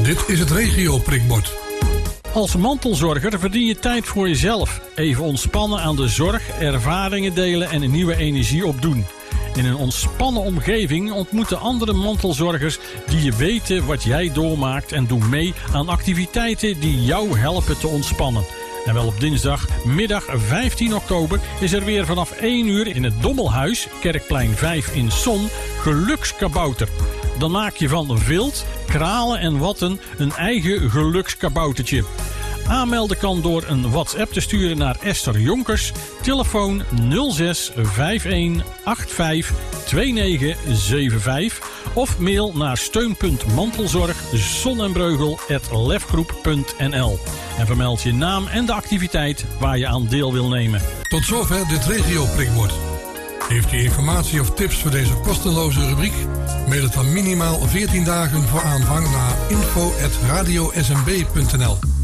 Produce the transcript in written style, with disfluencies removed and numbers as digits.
Dit is het regio-prikbord. Als mantelzorger verdien je tijd voor jezelf. Even ontspannen aan de zorg, ervaringen delen en een nieuwe energie opdoen. In een ontspannen omgeving ontmoeten andere mantelzorgers die je weten wat jij doormaakt en doen mee aan activiteiten die jou helpen te ontspannen. En wel op dinsdagmiddag 15 oktober is er weer vanaf 1 uur in het Dommelhuis, Kerkplein 5 in Son, gelukskabouter. Dan maak je van vilt, kralen en watten een eigen gelukskaboutertje. Aanmelden kan door een WhatsApp te sturen naar Esther Jonkers, telefoon 06 51 85 2975 of mail naar steun.mantelzorg zonenbreugel@lefgroep.nl en vermeld je naam en de activiteit waar je aan deel wil nemen. Tot zover dit regio-prikbord. Heeft u informatie of tips voor deze kosteloze rubriek? Mail het dan minimaal 14 dagen voor aanvang naar info@radiosmb.nl.